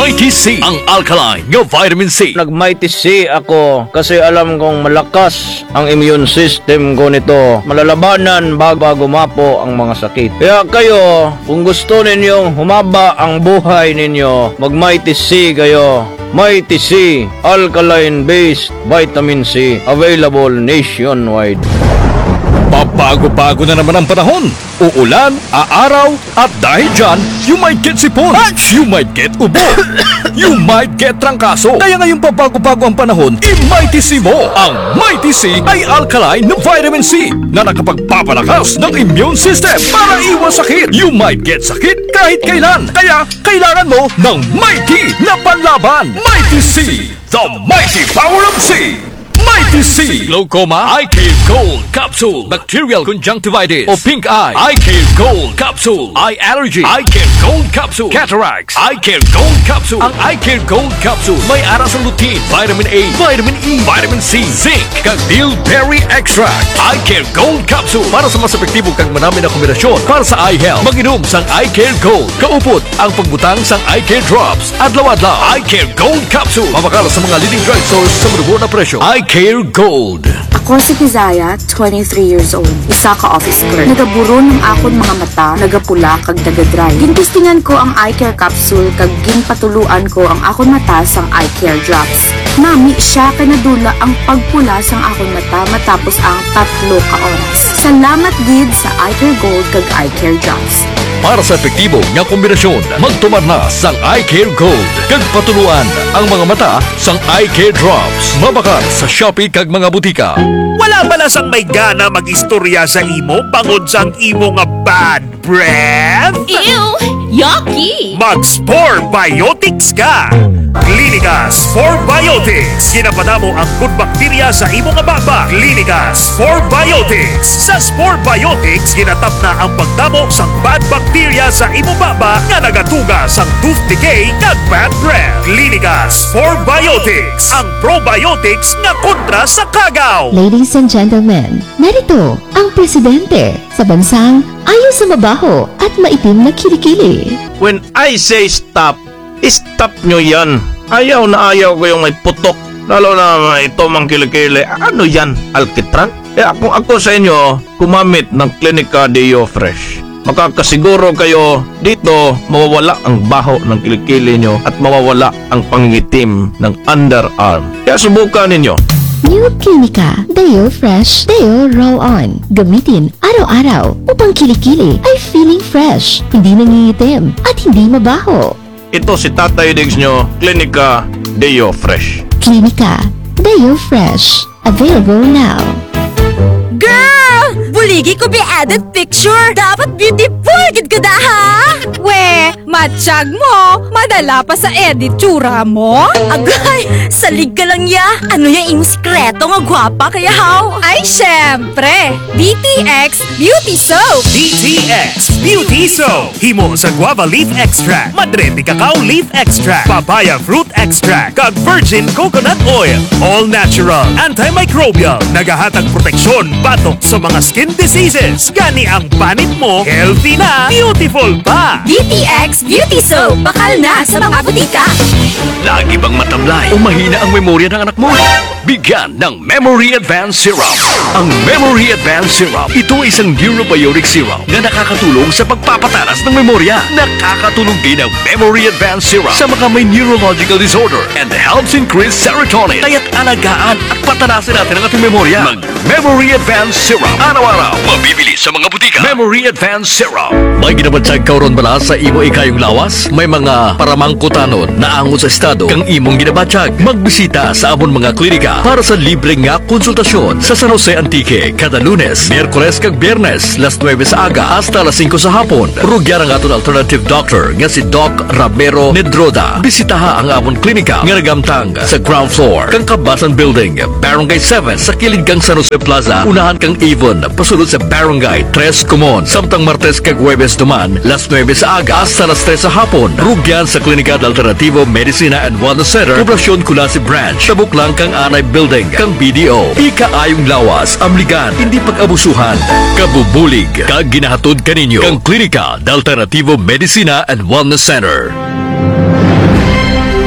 Mighty C, ang alkaline nga vitamin C. Nag-Mighty C ako kasi alam kong malakas ang immune system ko nito. Malalabanan bago gumapo ang mga sakit. Kaya kayo, kung gusto ninyong humaba ang buhay ninyo, mag-Mighty C kayo. Mighty C, alkaline-based vitamin C, available nationwide. Bago-bago na naman ang panahon. Uulan, aaraw, at dahil dyan, you might get sipon. You might get ubo. You might get trangkaso. Kaya ngayong pabago-bago ang panahon, i-Mighty C mo. Ang Mighty C ay alkaline ng vitamin C na nakapagpapalakas ng immune system para iwas sakit. You might get sakit kahit kailan. Kaya kailangan mo ng Mighty na panlaban. Mighty C, the mighty power of C. Mighty C! Glaucoma, Eye Care Gold Capsule, Bacterial Conjunctivitis o Pink Eye, Eye Care Gold Capsule, Eye Allergy, Eye Care Gold Capsule, Cataracts, Eye Care Gold Capsule. Ang Eye Care Gold Capsule may aras ang lutein, vitamin A, vitamin E, vitamin C, zinc, kag bilberry extract. Eye Care Gold Capsule para sa mas epektibo kag marami na kombinasyon para sa eye health. Mag-inom sang Eye Care Gold. Kaupod ang pagbutang sang Eye Care Drops. Adlaw-adlaw, Eye Care Gold Capsule. Mabakala sa mga leading drugstores sa marubo na presyo. Eye Care Gold. Ako si Kizaya, 23 years old. Isa ka office clerk. Nagaburo ng akon mga mata, nagapula kag nagadry. Gintistingan ko ang eye care capsule kag ginpatuluan ko ang akon mata sang eye care drops. Nami siya kay nadula ang pagpula sang akon mata matapos ang 3 ka oras. Salamat gid sa eye care gold kag eye care drops. Para sa epektibo nga kombinasyon, magtumar na sang Eye Care Gold. Kag patuluan ang mga mata sang Eye Care Drops. Mabakal sa Shopee kag mga butika. Wala bala sang may gana mag-istorya sa imo bangod sang imo nga bad breath? Ew! Yucky! Mag-Spore Biotics ka! Clinica Spore Biotics. Ginapadamo ang good bacteria sa imo nga baba. Clinica Spore Biotics. Sa Spore Biotics, ginatap na ang pagdamo sang bad bacteria sa imo baba nga nagatuga sang tooth decay kag bad breath. Clinica Spore Biotics. Ang probiotics nga kontra sa kagaw. Ladies and gentlemen, narito ang presidente sa bansang ayaw sa mabaho at maitim na kilikili. When I say stop, stop nyo yan. Ayaw na ayaw ko yung may putok. Lalo na ito mang kilikili. Ano yan? Alkitran? Kung ako sa inyo, kumamit ng Clinica Deo Fresh. Makakasiguro kayo dito mawawala ang baho ng kilikili nyo at mawawala ang pangitim ng underarm. Kaya subukan ninyo. New Clinica Deo Fresh Deo Roll On. Gamitin araw-araw upang kilikili ay feeling fresh, hindi nangingitim at hindi mabaho. Ito si Tatay Diggs nyo, Clinica Deo Fresh. Clinica Deo Fresh. Available now. Girl! Buligi ko be added picture. Dapat beautiful gid ka da ha? We, matsyag mo. Madala pa sa edit tsura mo. Agay, salig ka lang ya. Ano yung imong sikreto nga gwapa kaya how? Ay, syempre. DTX Beauty Soap. DTX Beauty Soap. Himo sa guava leaf extract, Madrete cacao leaf extract, papaya fruit extract, kag virgin coconut oil. All natural, antimicrobial, nagahatag proteksyon batok sa mga skin diseases. Gani ang panit mo, healthy na, beautiful pa. DTX Beauty Soap. Bakal na sa mga butika. Lagi bang matamlay o mahina ang memorya ng anak mo? Bigyan ng Memory Advance Syrup. Ang Memory Advance Syrup, ito ay isang neurobiotic syrup na nakakatulong sa pagpapatalas ng memorya. Nakakatulong din ang Memory Advance Syrup sa mga may neurological disorder and helps increase serotonin. Kaya't alagaan at patanasin natin ang ating memorya. Mag-Memory Advance Syrup. Araw-araw, mabibili sa mga butika. Memory Advance Syrup. May ginabatsag kauron bala sa imo ikayong lawas? May mga paramangkutanon na angon sa estado kang imong ginabatsag. Magbisita sa amon mga klinika para sa libre nga konsultasyon sa San Jose Antique kada Lunes, Miyerkules kag Biyernes, las 9 sa aga hasta las 5 sa hapon. Rugya ang aton alternative doctor nga si Doc Ramiro Nedroda. Bisitaha ang amon klinika nga nagamtang sa ground floor kang Kabasan Building, Barangay 7 sa kilid kang San Jose Plaza. Unahan kang Avon pasulod sa Barangay 3 Comon. Samtang Martes kag Huwebes duman, las 9 sa aga hasta las 3 sa hapon. Rugyan sa Klinika Alternativo Medicina and Wellness Center, Poblasyon Kulasi Branch. Tabuk lang kang Anay Building, kang BDO. Ikaayong lawas, amligan, hindi pag-abusuhan. Kabubulig, kag ginahatod kaninyo. Kang Klinika Alternativo Medicina and Wellness Center.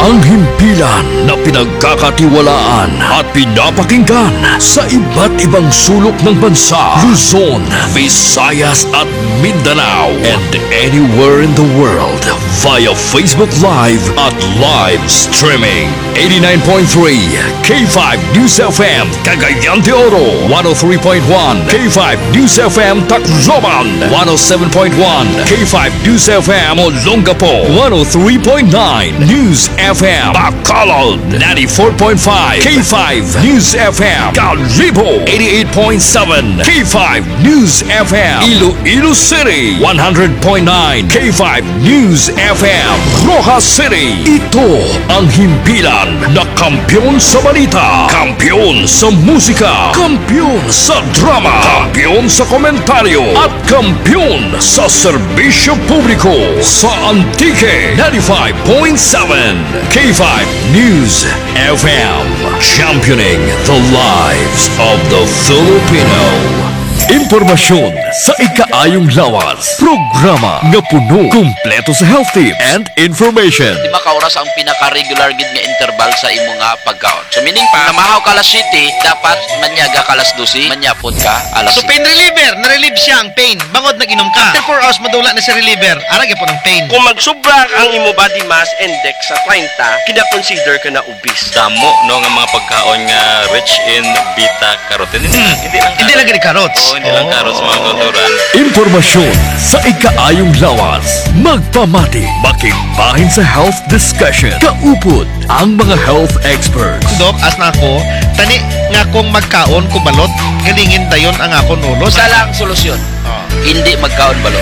Ang himpilan na pinagkakatiwalaan at pinapakinggan sa iba't ibang sulok ng bansa, Luzon, Visayas at Mindanao, and anywhere in the world via Facebook Live at live streaming. 89.3 K5 News FM Cagayan de Oro, 103.1 K5 News FM Tacloban, 107.1 K5 News FM Olongapo, 103.9 News FM Bacolod, 94.5 K5 News FM Calibo, 88.7 K5 News FM Iloilo City, 100.9 K5 News FM Rojas City. Ito ang himpilan na kampiyon sa balita, kampiyon sa musika, kampiyon sa drama, kampiyon sa komentaryo, at kampiyon sa serbisyo publiko sa Antique 95.7 K5 News FM, championing the lives of the Filipino. Impormasyon sa ikaayong lawas. Programa nga puno, kumpleto sa health tips and information. Di ba kauras ang pinaka-regular gid nga interval sa imo nga pagkaon. So meaning pa, namahaw ka alas 7, dapat manyaga ka alas 12, manyapon ka alas So 7. pain reliever, na-relieve siya ang pain. Bangod nag-inom ka. After 4 hours madula na sa reliever, arag po ng pain. Kung magsubra ang imo body mass index sa 30, kina-consider ka na obese. Damo no nga mga pagkaon nga rich in beta carotene. Hindi lang gani carrots. hindi lang carrots mga kauturan. Impormasyon sa ikaayong lawas. Magpamati, makigbahin sa health discussion. Kaupod ang mga health experts. Dok, as na ako, tani nga kung magkaon ko balot, galingin dayon ang akon ulo. Isa lang solusyon. Hindi magkaon balot.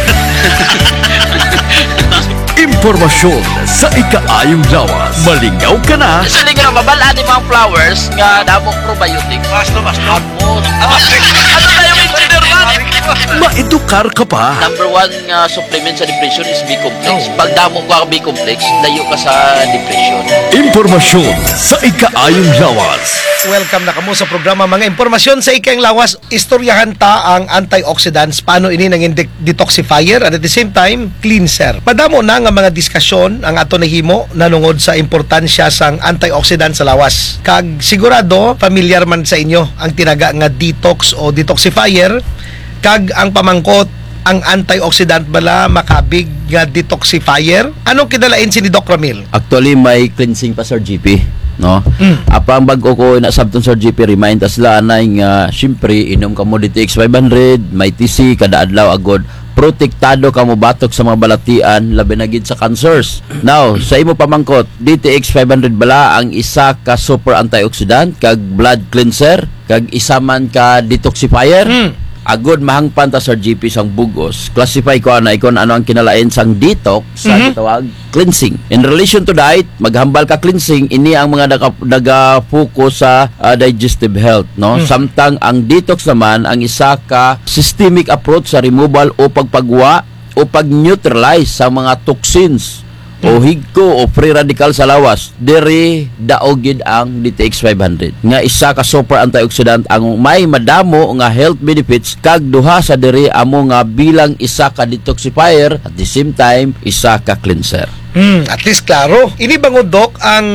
Impormasyon sa ikaayong lawas. Malingaw ka na. Sa linggo mabalaan ni mga flowers nga damong probiotic. Basto. Ano tayo engineer man? Maedukar ka pa. Number 1 nga supplement sa depression is B-complex. Pag damo ka B-complex, layo ka sa depression. Impormasyon sa ikaayong lawas. Welcome na kamo sa programa Mga Impormasyon sa Ikang Lawas. Istoryahan ta ang antioxidants, paano ini nang detoxifier at at the same time, cleanser. Madamo na nga mga diskusyon ang ato nahimo nanungod sa importansya sang antioxidant sa lawas. Kag sigurado, familiar man sa inyo ang tinaga nga detox o detoxifier. Kag ang pamangkot, ang antioxidant bala makabig nga detoxifier. Anong kidalain si ni Doc Ramil? Actually, may cleansing pa, Sir GP. No? Apang bago ko nasabton, Sir GP, remind us lang na nga, syempre, inom ka mo DTX 500, may TC, kada adlaw agod, protektado ka mo batok sa mga balatian, labi na gid sa cancers. Now, sa imo pamangkot, DTX 500 bala ang isa ka super antioxidant, kag blood cleanser, kag isa man ka detoxifier. Agod mahangpan ta sa GP sang bugos. Classify ko na ikon ano ang kinalain sang detox sa gitawag cleansing. In relation to diet, maghambal ka cleansing, ini ang mga naga-focus sa digestive health, no? Samtang ang detox naman ang isa ka systemic approach sa removal o pagpagwa o pag-neutralize sa mga toxins o higko o free radical sa lawas. Diri daogid ang DTX 500 nga isa ka super antioxidant ang may madamo nga health benefits, kag duha sa diri amo nga bilang isa ka detoxifier at the same time isa ka cleanser. At least klaro. Ini bangod, Doc, ang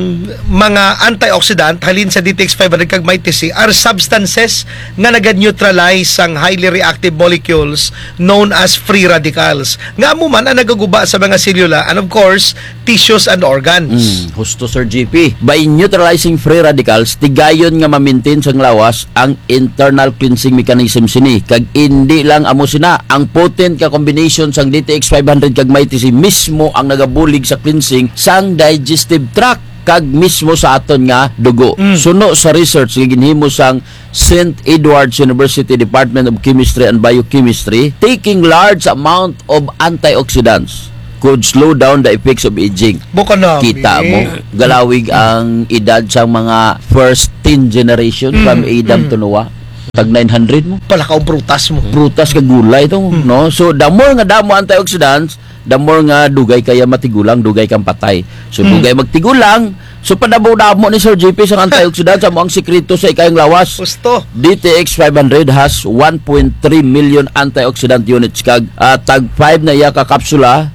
mga antioxidant halin sa DTX 500 kag may TC are substances nga naga-neutralize ang highly reactive molecules known as free radicals. Nga mo man ang nagaguba sa mga selula and of course, tissues and organs. Husto, Sir GP. By neutralizing free radicals, tigayon nga ma-maintain sang lawas ang internal cleansing mechanism sini. Kag hindi lang amo sina, ang potent ka combination sang DTX 500 kag may TC mismo ang nagabulig sa cleansing sang digestive tract kag mismo sa aton nga dugo. Suno sa research nga ginhimo sang St. Edward's University Department of Chemistry and Biochemistry, taking large amount of antioxidants could slow down the effects of aging. Bukan na. Kita mo, galawig ang edad sa mga first 10 generation from Adam to Noah. Tag 900 mo. Pala ka prutas mo. Prutas kag gulay to, no? So the more nga damo antioxidants, the more nga dugay kaya matigulang, dugay kang patay. So dugay magtigulang, so padamo-damo ni Sir JP sa antioxidants amo ang sekreto sa ikayong lawas. Gusto. DTX 500 has 1.3 million antioxidant units kag tag 5 na iya ka kapsula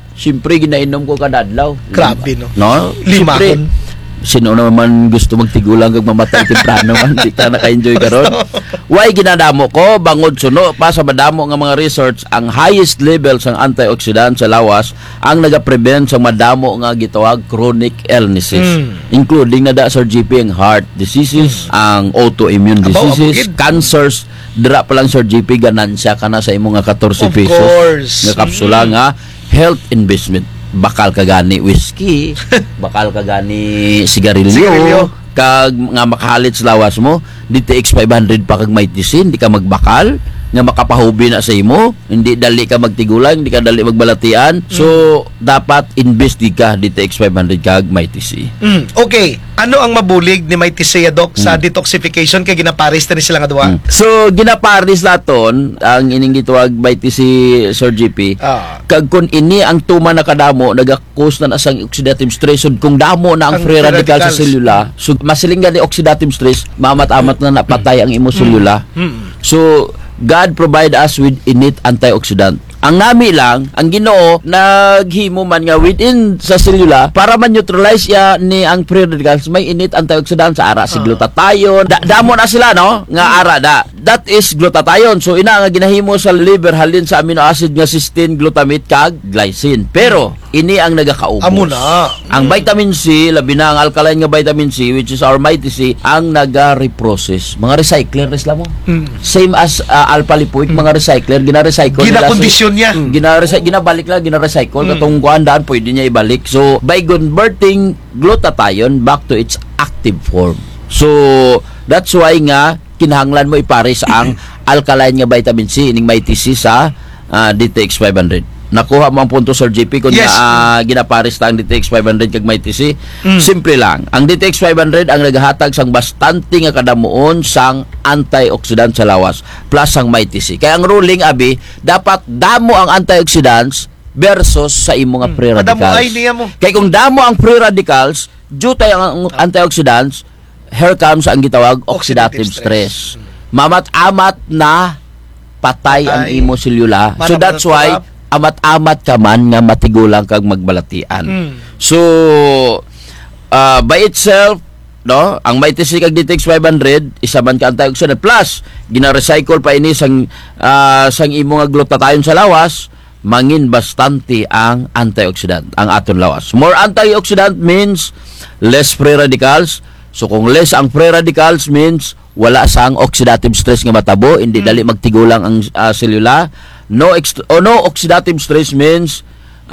siyempre ginainom ko kada adlaw. Grabe, no? No? Lima Siyempre, kon. sino naman gusto magtigulang kag mamatay temprano man, di ka naka-enjoy karon. Why ginadamo ko bangod suno pa sa madamo nga mga research ang highest level sang antioxidant sa lawas ang naga-prevent sa madamo nga gitawag chronic illnesses, including na Sir GP ang heart diseases, ang autoimmune diseases, cancers. Dira pa lang Sir GP ganansya ka na sa imong nga 14 Of pesos course. nga kapsula nga health investment. Bakal ka gani whiskey, bakal ka gani Sigarilyo. sigarilyo, kag nga makahalit sa lawas mo, DTX 500 pa kag may tisin, di ka magbakal, nga makapahubi na sa imo, hindi dali ka magtigulang, hindi ka dali magbalatian. So, dapat invest di ka DTX 500 kag may tisi. Okay, ano ang mabulig ni Mighty Seiya, Doc, sa detoxification kay ginaparis na ni sila nga duwa? So, ginaparis laton ang ining gituwag may tisi Sir GP. Kag kun ini ang tuma na kadamo nagakos na asang oxidative stress kung damo na ang free radical sa selula, so masilinggan ni oxidative stress, mamat-amat na napatay ang imo selula. So God provide us with innate antioxidant. Ang nami lang, ang Ginoo naghimo man nga within sa selula para man-neutralize ya ni ang free radicals, may innate antioxidant sa ara si glutathione. Damo na sila no nga ara da. That is glutathione. So ina nga ginahimo sa liver halin sa amino acid nga cysteine, glutamate kag glycine. Pero ini ang nagakaubos. Amo na. Ang vitamin C, labi na ang alkaline nga vitamin C, which is our Mighty C, ang naga-reprocess. Mga recycler resla mo. Same as alpha lipoic, mga recycler, gina-recycle nila. Gina-kondisyon niya. Ginabalik lang, gina-recycle. Katong kuandaan, pwede niya ibalik. So, by converting glutathione back to its active form. So, that's why nga, kinahanglan mo ipares ang alkaline nga vitamin C, ining Mighty C sa DTX 500. Nakuha mo ang punto Sir GP kung ginapares ta ang DTX 500 kag Mighty C. Simple lang. Ang DTX 500 ang nagahatag sang bastante nga kadamuon sang antioxidant sa lawas plus ang Mighty C. Kaya ang ruling abi dapat damo ang antioxidants versus sa imo nga free radicals. Damo ay niya mo. Kaya kung damo ang free radicals, due tayo ang antioxidants, here comes ang gitawag oxidative stress. Mamat-amat na patay ang imo selula. So that's why amat-amat ka man nga matigulang kag magbalatian. So by itself, no, ang Mighty C kag DTX 500 isa man ka antioxidant plus gina-recycle pa ini sang imo nga glutathione sa lawas, mangin bastante ang antioxidant ang aton lawas. More antioxidant means less free radicals. So kung less ang free radicals means wala sang oxidative stress nga matabo, hindi dali magtigulang ang selula. No oxidative stress means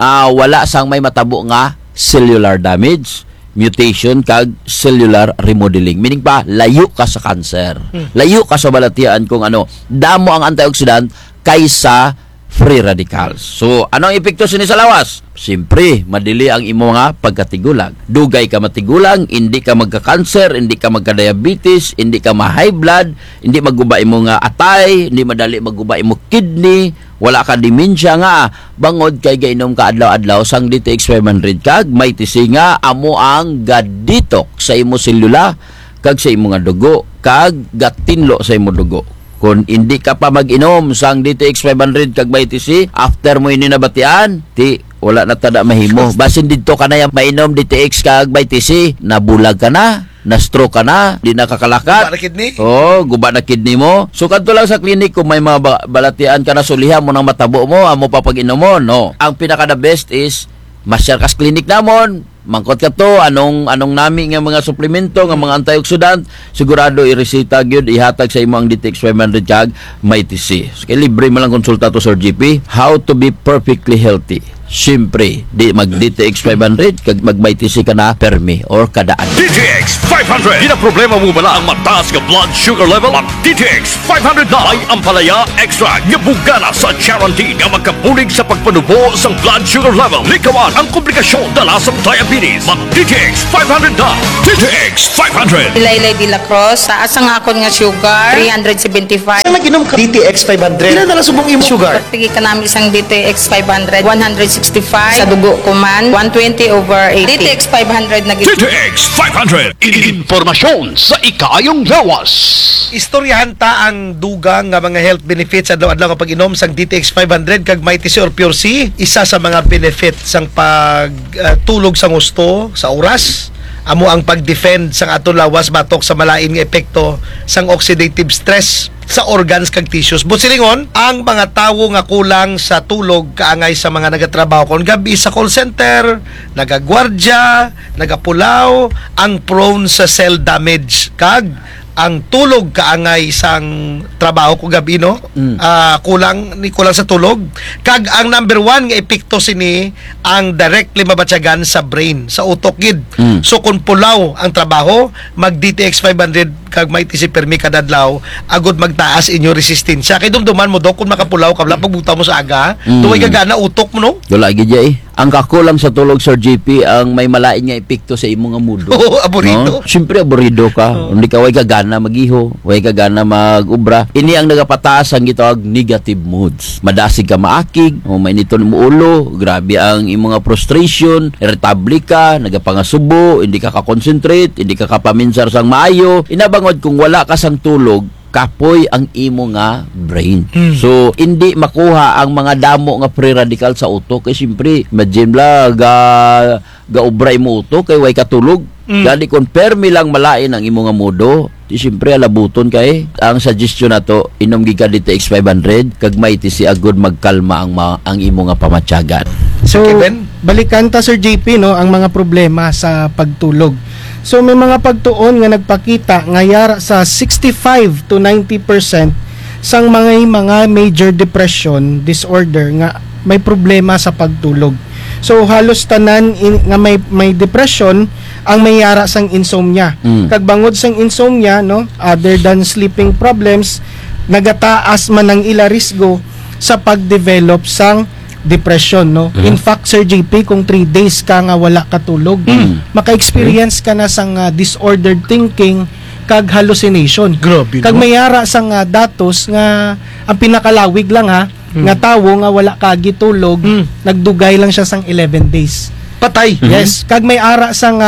wala sang may matabo nga cellular damage, mutation kag cellular remodeling. Meaning pa layo ka sa cancer. Layo ka sa balatian kung damo ang antioxidant kaysa free radicals. So, ano ang epekto sini sa lawas? Siyempre, madili ang imo nga pagkatigulang. Dugay ka matigulang, hindi ka magka-cancer, hindi ka magka-diabetes, hindi ka ma-high blood, hindi maguba imo nga atay, hindi madali maguba imo kidney, wala ka dementia nga. Bangod kay gainom ka adlaw-adlaw sang DTX 500 kag Mighty C nga amo ang gaditok sa imo selula kag sa imo nga dugo kag gatinlo sa imo dugo. Kung hindi ka pa mag-inom sang DTX 500 kag Mighty C, after mo ini nabatian, wala na tada mahimo. Basin dito ka na yung mainom DTX kag Mighty C, nabulag ka na, na-stroke ka na, di nakakalakat. Guba na kidney? Guba na kidney mo. So kadto lang sa klinik kung may mga balatian ka na, sulihan mo ng matabo mo, amo pa pag-inom mo. No. Ang pinaka the best is masyar kas klinik namon. Mangkot ka to, anong nami nga mga suplemento, nga mga antioxidant, sigurado iresita gyud ihatag sa imo ang DTX 500 kag Mighty C. So, libre mo lang konsulta to Sir GP. How to be perfectly healthy. Siyempre, di mag-DTX 500 kag mag-Mighty C ka na permi or kadaan. DTX 500. Ginaproblema mo ba na ang mataas nga blood sugar level? Mag DTX 500 na may ampalaya extra nga bugana sa guarantee nga magkabulig sa pagpanubo sa blood sugar level. Likawan ang komplikasyon dala sa diabetes. Mag DTX 500 na. DTX 500. Laylay de la Cruz, taas ang akon nga sugar, 375. Nag-inom ka DTX 500. Ilan na lang subong imo sugar? Pagtigi ka namin isang DTX 500, 160 65. Sa dugo ko man, 120/80. DTX 500 na DTX 500. Informasyon sa ikayong lawas. Istoryahan ta ang dugang nga mga health benefits adlaw-adlaw nga pag-inom sang DTX 500 kag Mighty C or Pure C. Isa sa mga benefits sang pagtulog sang gusto sa oras. Amo ang pag-defend sang atong lawas batok sa malain nga epekto sang oxidative stress sa organs kag tissues. Busilingon, ang mga tawo nga kulang sa tulog kaangay sa mga nagatrabaho kon gabi sa call center, nagagwardya, nagapulaw, ang prone sa cell damage kag ang tulog kaangay sang trabaho ko gabi no kulang sa tulog kag ang number 1 nga epekto sini ang directly mabatyagan sa brain sa utok gid. So kung pulaw ang trabaho mag DTX 500 kag may TC permi kada adlaw agud magtaas inyo resistensya kay dumduman mo dok kung makapulaw ka wala pagbutaw mo sa aga tuway gagana utok mo no. Wala gid ang kakulang sa tulog, Sir JP, ang may malain nga epekto sa imong nga mundo. Oo, aburido. No? Siyempre, aburido ka. Hindi ka, way ka gana mag-iho, way ka gana mag-ubra. Ini ang nagapataas ang gitawag negative moods. Madasig ka maakig, o may nito mo ulo, grabe ang imong nga frustration, irritable ka, nagapangasubo, hindi ka ka-concentrate, hindi ka kapaminsar sang maayo. Inabangod kung wala ka sang tulog, kapoy ang imo nga brain. So, hindi makuha ang mga damo nga free radical sa utok. Kaya siyempre, imagine la, gaubray mo utok, kaya way katulog. Gani kung permi lang malain ang imo nga modo, siyempre alabuton kay. Ang suggestion na to, inom giga DTX 500, kag may si agud magkalma ang imo nga pamatyagan. So, balikan ta Sir JP no, ang mga problema sa pagtulog. So may mga pagtuon nga nagpakita nga yara sa 65 to 90% sang mga major depression disorder nga may problema sa pagtulog. So halos tanan nga may depression ang may yara sang insomnia. Kag bangod sang insomnia no, other than sleeping problems, nagataas man ang ila risgo sa pagdevelop sang depression no. In fact Sir JP, kung 3 days ka nga wala katulog, maka-experience ka na sang disordered thinking kag hallucination. Grabe, kag no? mayara sang datos nga ang pinakalawig lang nga tawo nga wala ka gitulog, nagdugay lang siya sang 11 days. Patay. Yes, kag may ara sang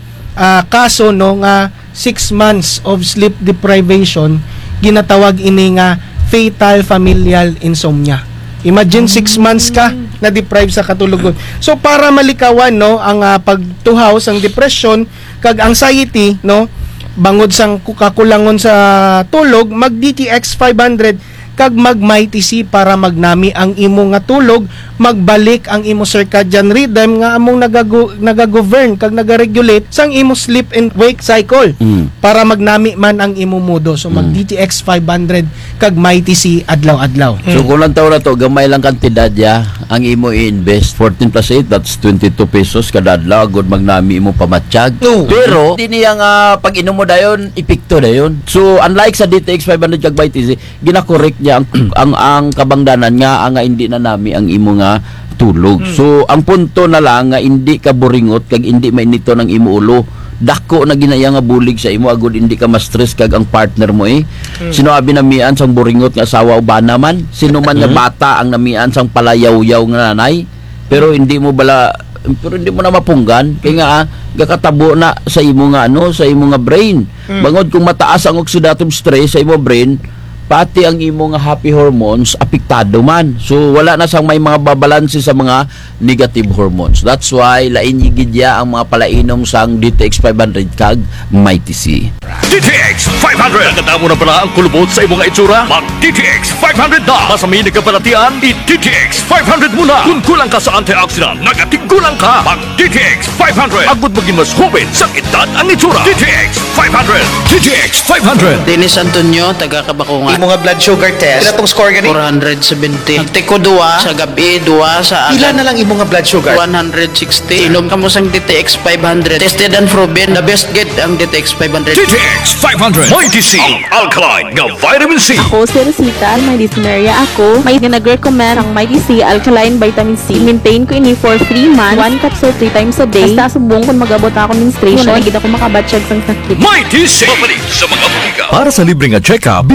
kaso no nga 6 months of sleep deprivation, ginatawag ini nga fatal familial insomnia. Imagine 6 months ka na deprive sa katulugon. So para malikawan no ang pagtuhaw sang depression kag anxiety no, bangod sang kakulangon sa tulog, mag DTX 500 kag mag Mighty C para magnami ang imo nga tulog, magbalik ang imo circadian rhythm nga among nagagovern kag nagaregulate sang imo sleep and wake cycle para magnami man ang imo modo. So mag DTX 500 kag Mighty C adlaw-adlaw. So kung lang taon na to, gamay lang kantidad ang imo i-invest. 14 plus 8, that's 22 pesos kada adlaw, good magnami imo pamatsyag. Pero di niya nga pag inom mo dayon, epekto dayon. So unlike sa DTX 500 kag Mighty C, gina-correct niya ang kabangdanan nga hindi na nami ang imo nga tulog. So ang punto na lang nga hindi ka buringot kag hindi mainito ng imo ulo. Dako na ginaya nga bulig sa imo agud hindi ka ma-stress kag ang partner mo Sino abi namian sang buringot nga asawa o bana man? Sino man nga bata ang namian sang palayaw-yaw nga nanay? Pero hindi mo na mapunggan kay nga gakatabo na sa imo nga sa imo nga brain. Bangod kung mataas ang oxidative stress sa imo brain, pati ang imo nga happy hormones apektado man. So wala na sang may mga babalanse sa mga negative hormones. That's why lain gidya ang mga palainom sang DTX 500 kag Mighty C. DTX 500. Nagkatamo na pala ang kulubot sa imong itsura? Mag DTX 500 na. Masamini ka palatian, i-DTX 500 muna. Kung kulang ka sa antioxidant, nagatigulang ka. Mag DTX 500. Agud maging mas hubin sa edad ang itsura. DTX 500. DTX 500. Dennis Antonio, taga Kabakungan. Imo nga blood sugar test. Ila tong score gani? 470. Nagtiko 2 sa gabi, 2 sa agad. Pila na lang imo nga blood sugar? 160. Ilom kamo sang DTX 500. Tested and proven, the best get ang DTX 500. DTX 500. Mighty C. Ang alkaline nga vitamin C. Ako si Rosita, may dysmenorrhea ako. May nag-recommend ang Mighty C Alkaline Vitamin C. Maintain ko ini for 3 months. 1 capsule 3 times a day. Basta subong kung magabot ako menstruation. Nagigit ako makabatsyag sang sakit. Mighty C. Mabalik sa mga butika. Para sa libre nga check-up, bisitahan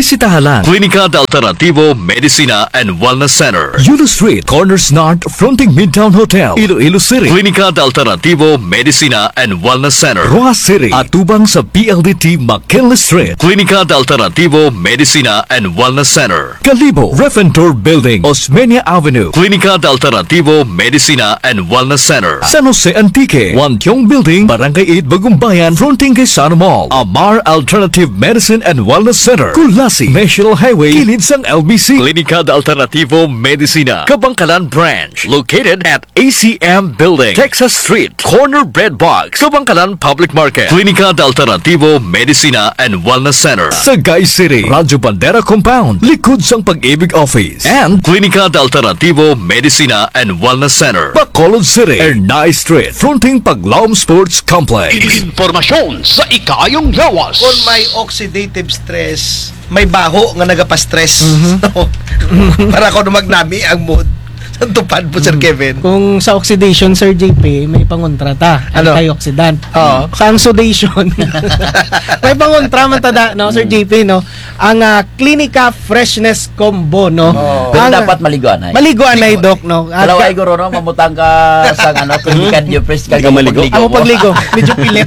Bakalan. Klinika de Alternativo Medicina and Wellness Center. Yulo Street, Corners North, fronting Midtown Hotel, Iloilo City. Klinika de Alternativo Medicina and Wellness Center. Roa City, atubang sa PLDT McKinley Street. Klinika de Alternativo Medicina and Wellness Center. Kalibo, Refentor Building, Osmeña Avenue. Klinika de Alternativo Medicina and Wellness Center. San Jose Antique, Wantiong Building, Barangay 8, Bagumbayan, fronting kay Sana Mall. Amar Alternative Medicine and Wellness Center. Kulasi, National Highway, kilid sang LBC. Klinika de Alternativo Medicina, Kabangkalan Branch, located at ACM Building, Texas Street, Corner Bread Box, Kabangkalan Public Market. Klinika de Alternativo Medicina and Wellness Center. Sagay City, Radyo Bandera Compound, likod sang Pag-ibig Office. And Klinika de Alternativo Medicina and Wellness Center, Bacolod City, Ernay Street, fronting Paglaom Sports Complex. Informasyon sa ikayong lawas. Kung may oxidative stress, may baho nga nagapastress. No? Para ako magnami ang mood. Ang tupad po, Sir Kevin. Kung sa oxidation, Sir JP, may pangontrata. Ano? Antioxidant. Oo. Sa oxidation, may pangontra man tada, no, Sir JP, no? Ang Clinica Freshness Combo, no? Pero Ang, dapat maliguan ay. maliguan ay, Doc, no? Dalawa ay guro, no? Mamutang ka sa Klinika de Fresh ka maligo. Ako pagligo. Medyo pilit.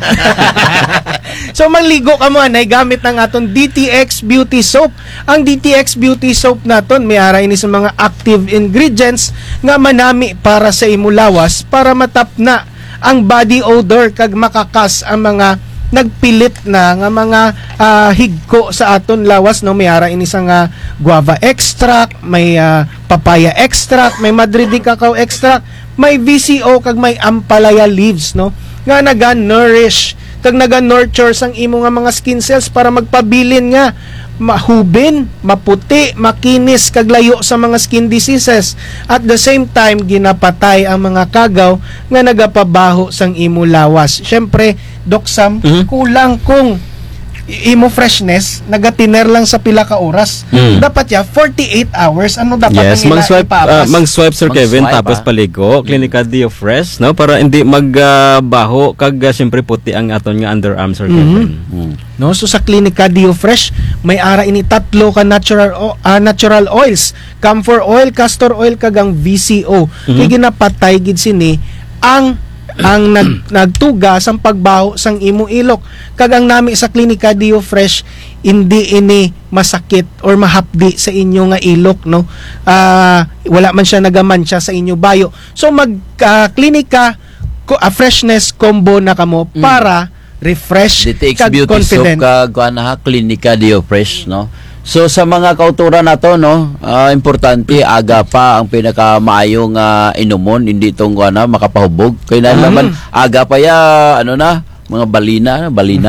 So, maligo ka mo, anay, gamit ng atong DTX Beauty Soap. Ang DTX Beauty Soap naton, may ara ini sa mga active ingredients nga manami para sa imulawas para matapna ang body odor kag makakas ang mga nagpilit na nga mga higko sa aton lawas, no? May ara ini sa nga guava extract, may papaya extract, may madridi cacao extract, may VCO kag may ampalaya leaves, no? Nga naga-nourish kag naga-nurture sang imo nga mga skin cells para magpabilin nga mahubin, maputi, makinis kag layo sa mga skin diseases. At the same time ginapatay ang mga kagaw nga nagapabaho sang imo lawas. Syempre, Doc Sam, kulang kung imo freshness nagatiner lang sa pila ka oras. Dapat ya 48 hours. Ano dapat ang mang-swipe Sir Kevin tapos paligo Clinica Dio Fresh, no, para hindi magbaho kag siyempre puti ang aton nga underarm, Sir Kevin. No, so sa Clinica Dio Fresh may ara ini tatlo ka natural oils, camphor oil, castor oil kag ang VCO. Kay ginapatay gid sini ang nagtuga sang pagbaho sang imo ilok. Kag ang nami sa Clinica Dio Fresh, hindi ini masakit or mahapdi sa inyo nga ilok, no? Wala man siya nagamancha sa inyo bayo. So mag Clinica Freshness Combo na kamo para refresh DTX kag Beauty confident. Soap kag Clinica Dio Fresh, no? So sa mga kauturan nato, no, importante aga pa ang pinakamaayong inumon, hindi tong makapahubog. Kaya naman aga pa ya mga balina.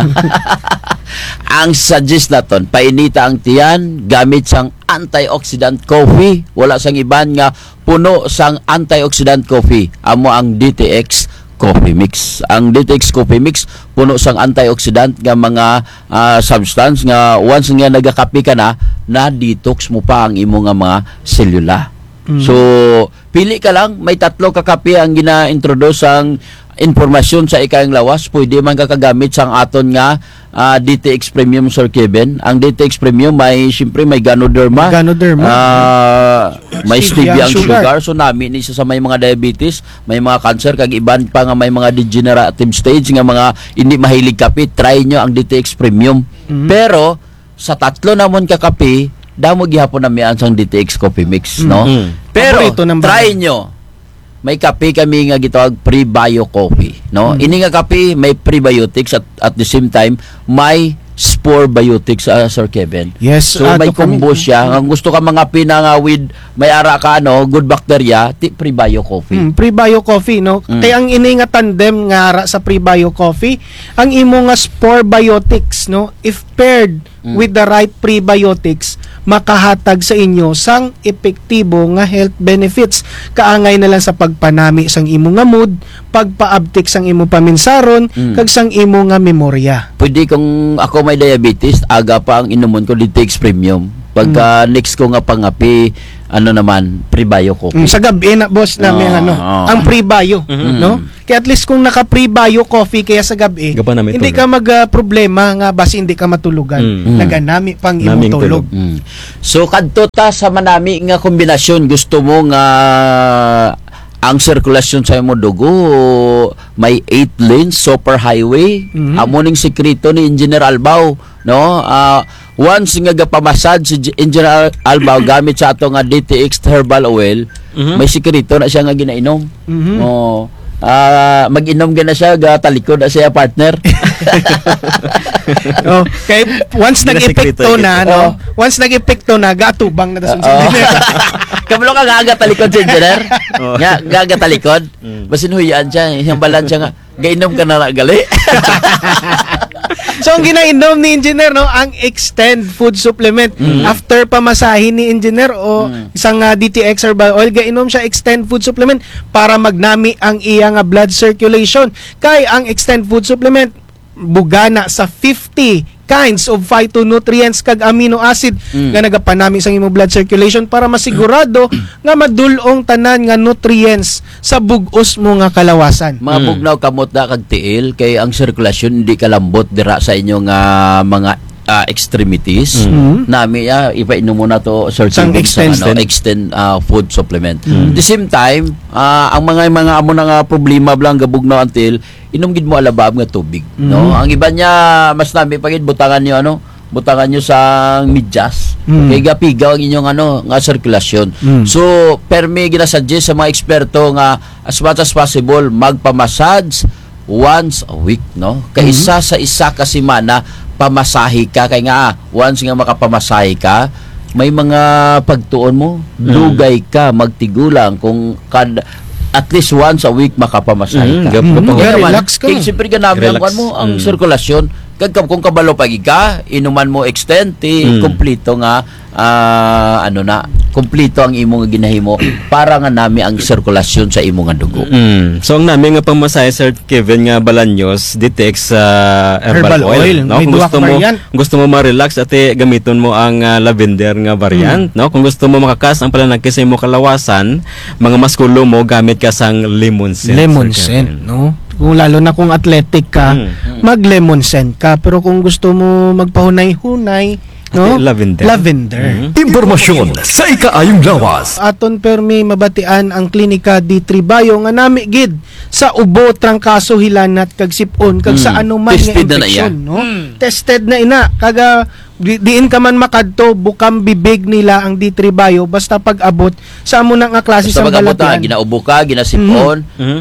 Ang suggest naton, painita ang tiyan gamit sang antioxidant coffee. Wala sang iban nga puno sang antioxidant coffee. Amo ang DTX Coffee Mix. Ang DTX Coffee Mix puno sang antioxidant nga mga substance nga once nga nagakape ka na detox mo pa ang imo nga mga selula. So pili ka lang, may tatlo ka kape ang gina-introduce ang informasyon sa ikayang lawas. Pwede man kakagamit sang aton nga DTX Premium, Sir Kevin. Ang DTX Premium siyempre may Ganoderma. May stevia ang sugar. So nami ni sa may mga diabetes, may mga cancer kag iban pa nga may mga degenerative stage nga mga hindi mahilig kape, try nyo ang DTX Premium. Pero sa tatlo namon ka kape, damo gihapon na mian sang DTX Coffee Mix, no? Pero try nyo. May kape kami nga gitawag pre-bio coffee, no? Ini nga kape may prebiotics at the same time may spore biotics, Sir Kevin. Yes. So may combo siya. Ang gusto ka mga pinanga with may ara ka good bacteria, pre-bio coffee. Pre-bio coffee, no? Kaya ang ini nga tandem nga ara sa pre-bio coffee, ang imo nga spore biotics, no? If paired with the right prebiotics, makahatag sa inyo sang epektibo nga health benefits. Kaangay na lang sa pagpanami sang imo nga mood, pagpaabtik sang imo paminsaron, kag sang imo nga memorya. Pwede kung ako may diabetes, aga pa ang inumon ko DTX Premium. Pagka next ko nga pangapi, ano naman, pre-bio coffee. Sa gabi na boss namin ang pre-bio, no? Kaya at least kung naka pre-bio coffee kaya sa gabi, hindi ka problema nga basi hindi ka matulugan. Naganami pang imong tulog. So kadto ta sa manami nga kombinasyon, gusto mo nga ang sirkulasyon sa imo dugo may 8 lanes super highway. Amo ning sekreto ni Engineer Albao, no? Once nga gapamasad si Engineer Albao gamit sa ato nga DTX herbal oil, may sekreto na siya nga ginainom. Mag-inom gana siya talikod na siya partner. Kay once nag-epekto na, no? Once nag-epekto na, gatubang na ta sa Kabalo ka gaga talikod si Engineer. Gaga talikod. Basin huyaan siya, yung balan siya nga, gainom ka na gali. So, ang ginainom ni Engineer, no, ang Extend Food Supplement. After pamasahin ni Engineer o isang DTX herbal oil, gainom siya Extend Food Supplement para magnami ang iyang blood circulation. Kay ang Extend Food Supplement, bugana sa 50 kinds of phytonutrients kag amino acid nga nagapanami sa imong blood circulation para masigurado nga madulong tanan nga nutrients sa bug-os mo nga kalawasan. Mga bugnaw kamot na kag tiil kay ang sirkulasyon hindi kalambot dira sa inyong mga extremities. Nami ipainom mo na to certain extend food supplement. At the same time, ang mga amo na nga problema blang gabugnaw until inom gid mo alabab nga tubig, no? Ang iba niya mas nami pagid butangan niyo sa medyas. Kay gapigaw ang inyong nga sirkulasyon. So permi ginasuggest sa mga eksperto nga as much as possible magpa-massage once a week, no? Kay isa sa isa ka semana pamasahe ka, kay nga once nga makapamasahe ka, may mga pagtuon mo, lugay ka, magtigulang kung at least once a week makapamasahe ka. Relax ka. Siyempre ganami ang sirkulasyon. Kung kabalo pagi ka, inuman mo extend, kompleto nga kompleto ang imong ginahimo para nga nami ang sirkulasyon sa imong nga dugo. So ang nami nga pamasahe Sir Kevin nga Balaños DTX herbal oil, no? Kung gusto mo ma-relax ate gamiton mo ang lavender nga variant, no? Kung gusto mo makakas ang pananakit sa imong kalawasan, mga maskulo mo gamit ka sang lemon scent, no? Kung lalo na kung athletic ka, mag lemon scent ka, pero kung gusto mo magpahunay-hunay, no? Lavender. Impormasyon sa ikaayong lawas. Aton permi mabatian ang klinika D3 Bio nga nami gid sa ubo, trangkaso, hilanat kag sipon kag sa anuman nga infection, no? Tested na ina kaga diin ka man makadto bukang bibig nila ang D3 Bio basta pag-abot sa amo na nga klase sa balatian. Ginaubo ka, ginasipon.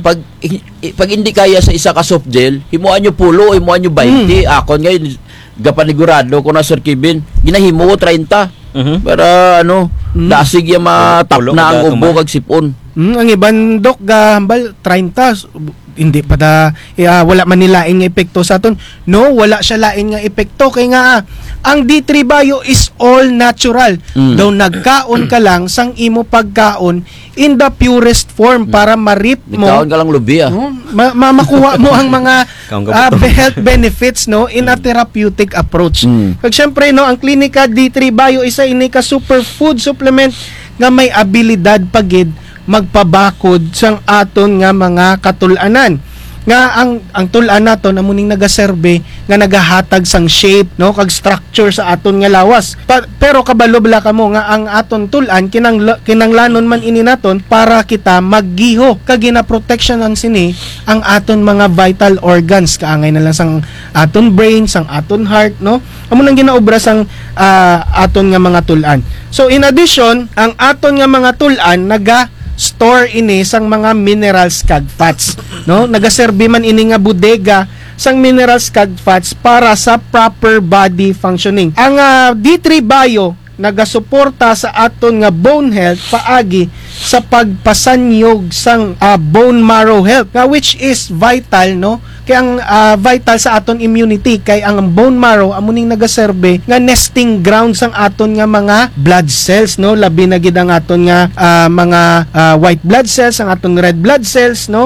Pag hindi kaya sa isa ka soft gel, himuan nyo pulo, himuan nyo 20. Akon ngayon gapanigurado ko na Sir Kevin, ginahimo ko 30. Para dasig ya matap na ang ubo kag sipon. Ang iban dok gahambal 30 hindi pa wala man nilain nga epekto sa aton. No, wala siya lain nga epekto kay nga ang D3 Bio is all natural. Daw nagkaon ka lang sang imo pagkaon in the purest form para ma-reap mo. Nagkaon ka lang lubi makuha mo ang mga health benefits, no, in a therapeutic approach. Kag syempre, no, ang klinika D3 Bio isa ini ka superfood supplement nga may abilidad pagid magpabakod sang aton nga mga katulanan nga ang tulan naton amuning nagaserbe nga nagahatag sang shape, no, kag structure sa aton nga lawas. Pero kabalo bala kamo nga ang aton tulan kinanglanon man ini naton para kita maggiho kag ginaprotectionan sini ang aton mga vital organs kaangay na lang sang aton brain, sang aton heart, no, amo nang ginaobra sang aton nga mga tulan. So in addition, ang aton nga mga tulan store ini sang mga minerals kag fats, no? Nagaserbi man ini nga bodega sang minerals kag fats para sa proper body functioning. Ang D3 Bio nagasuporta sa aton nga bone health paagi sa pagpasanyog sang bone marrow health, which is vital, no? Kaya ang vital sa aton immunity kay ang bone marrow amuning nagaserbe nga nesting ground sang aton nga mga blood cells, no? Labi na gid ang aton nga mga white blood cells, ang aton red blood cells, no?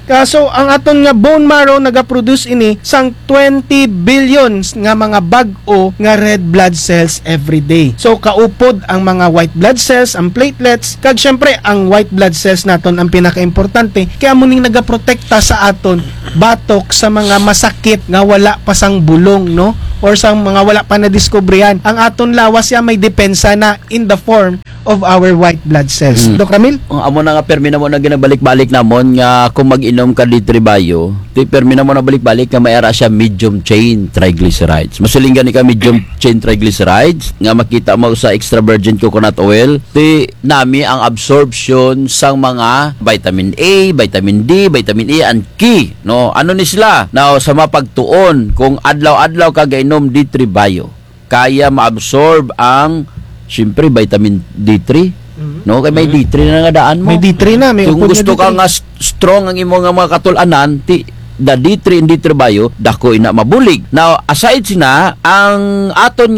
So ang aton nga bone marrow nagaproduce ini sang 20 billions nga mga bag-o nga red blood cells every day. So kaupod ang mga white blood cells, ang platelets, kag syempre ang white blood cells naton ang pinakaimportante kaya muning nagaprotekta sa aton batok sa mga masakit nga wala pa sang bulong, no? Or sa mga wala pa na diskubrihan. Ang aton lawas ya may depensa na in the form of our white blood cells. Dok Ramil? Amo na nga permi na mo na ginabalik-balik namon nga kung mag-inom ka D3 Bio, permi na mo na balik-balik nga may ara siya medium chain triglycerides. Masulingan ni ka medium chain triglycerides nga makita mo sa extra virgin coconut oil, nami ang absorption sang mga vitamin A, vitamin D, vitamin E and K, no? Ano ni sila? Now sa mapagtuon kung adlaw-adlaw ka gainom D3 Bio, kaya ma-absorb ang siyempre vitamin D3, no? Kay may D3 na nga daan mo. May D3 na, may kung gusto ka nga strong ang imong nga mga katulanan, the D3 and D3 Bio dako ina mabulig. Now aside sina ang aton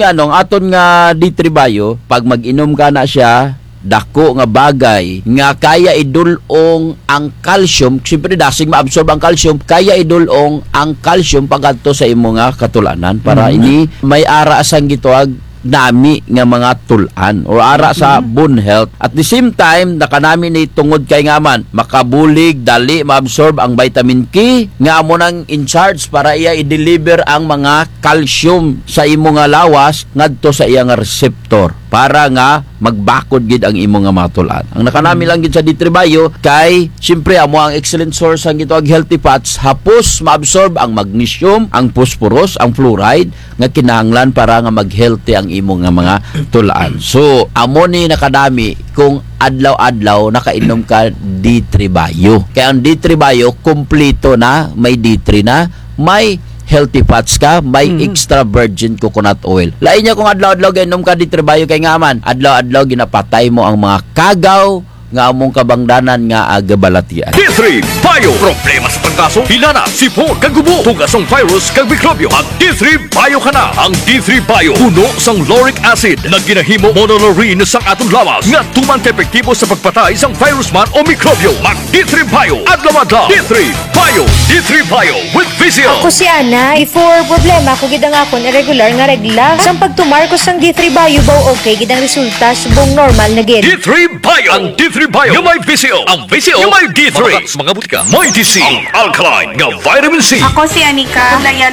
nga D3 Bio, pag mag-inom ka na siya, dako nga bagay nga kaya idulong ang calcium, siyempre dasig ma-absorb ang calcium, kaya idulong ang calcium pagadto sa imo nga katulanan para ini may ara sang gituag nami nga mga tulan o ara sa bone health. At the same time, nakanami ni tungod kay nga man makabulig, dali maabsorb ang vitamin K nga amo nang in charge para iya i-deliver ang mga calcium sa imo nga lawas ngadto sa iya nga receptor para nga magbakod gid ang imo nga matulan. Ang nakanami lang gid sa D3 Bio kay siyempre amo ang excellent source ang gituag healthy fats, hapos maabsorb ang magnesium, ang phosphorus, ang fluoride nga kinahanglan para nga mag-healthy ang imo nga mga tulaan. So amo ni nakadami kung adlaw-adlaw nakainom ka D3 Bio. Kaya ang D3 Bio kompleto na, may D3 na, may healthy fats ka, may extra virgin coconut oil. Lain niya kung adlaw-adlaw gainom ka D3 Bio kay nga man, adlaw-adlaw ginapatay mo ang mga kagaw nga among kabangdanan nga agabalatian. D3 Bio. Problema sa pagkaso, hilana, sipon, kagubo, tugasong virus, kag mikrobyo. Mag D3 Bio ka na. Ang D3 Bio, puno sang lauric acid na ginahimo monolaurin sang atong lawas nga tuman epektibo sa pagpatay sang virus man o mikrobyo. Mag D3 Bio. Adlaw-adlaw. D3 Bio. D3 Bio with Vizio. Ako si Ana. Before problema ko gidang akon irregular nga regla. Sang pagtumar ko sang D3 Bio baw okay gidang resulta subong normal na gid. D3 Bio. Ang D3 Bio. Yung may Vizio. Ang Vizio. Yung may D3. Mga butika. May DC. Ang alkaline nga vitamin C. Ako si Anika.